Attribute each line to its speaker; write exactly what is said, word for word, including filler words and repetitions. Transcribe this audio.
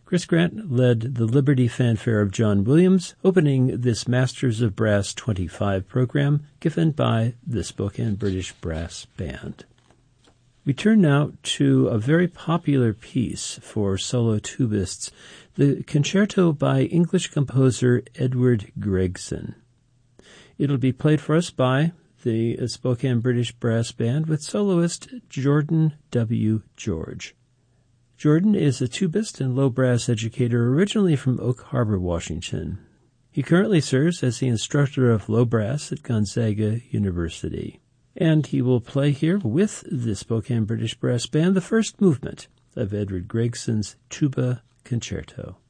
Speaker 1: Chris Grant led the Liberty Fanfare of John Williams, opening this Masters of Brass twenty-five program given by the Spokane British Brass Band. We turn now to a very popular piece for solo tubists, the concerto by English composer Edward Gregson. It'll be played for us by the Spokane British Brass Band with soloist Jordan W. George. Jordan is a tubist and low brass educator originally from Oak Harbor, Washington. He currently serves as the instructor of low brass at Gonzaga University. And he will play here with the Spokane British Brass Band the first movement of Edward Gregson's Tuba Concerto.